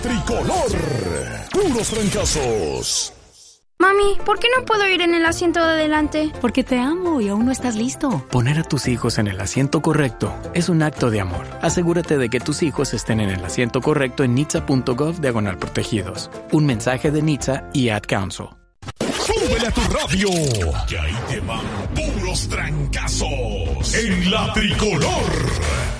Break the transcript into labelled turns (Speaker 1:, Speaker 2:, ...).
Speaker 1: Tricolor. Puros trancazos.
Speaker 2: Mami, ¿por qué no puedo ir en el asiento de adelante?
Speaker 3: Porque te amo y aún no estás listo.
Speaker 4: Poner a tus hijos en el asiento correcto es un acto de amor. Asegúrate de que tus hijos estén en el asiento correcto en nhtsa.gov/protegidos. Un mensaje de NHTSA y Ad Council.
Speaker 1: ¡Súbele a tu radio! Que ahí te van puros trancazos en la Tricolor.